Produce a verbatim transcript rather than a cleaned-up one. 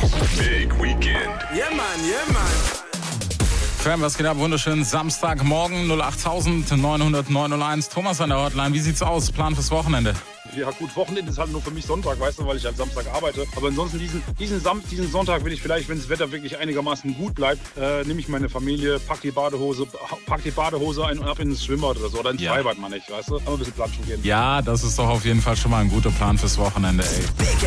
Big Weekend. Yeah, man, yeah, man. Fam, was geht ab? Wunderschönen Samstagmorgen, null acht neun null neun null eins. Thomas an der Hotline, wie sieht's aus? Plan fürs Wochenende? Ja gut, Wochenende ist halt nur für mich Sonntag, weißt du, weil ich halt Samstag arbeite. Aber ansonsten diesen, diesen, Sam- diesen Sonntag will ich vielleicht, wenn das Wetter wirklich einigermaßen gut bleibt, äh, nehme ich meine Familie, pack die Badehose, pack die Badehose ein und ab ins Schwimmbad oder so. Oder ins Ja. Freibad, meine ich, weißt du. Aber ein bisschen Platschen gehen. Ja, das ist doch auf jeden Fall schon mal ein guter Plan fürs Wochenende, ey.